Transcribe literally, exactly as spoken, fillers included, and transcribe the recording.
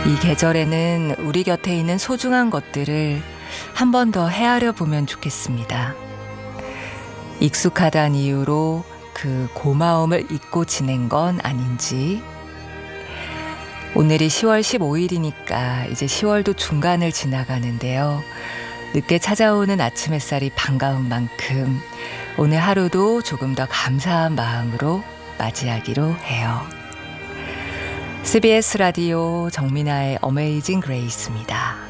이 계절에는 우리 곁에 있는 소중한 것들을 한 번 더 헤아려 보면 좋겠습니다. 익숙하다는 이유로 그 고마움을 잊고 지낸 건 아닌지. 오늘이 시월 십오일이니까 이제 시월도 중간을 지나가는데요. 늦게 찾아오는 아침 햇살이 반가운 만큼 오늘 하루도 조금 더 감사한 마음으로 맞이하기로 해요. 씨비에스 라디오 정민아의 어메이징 그레이스입니다.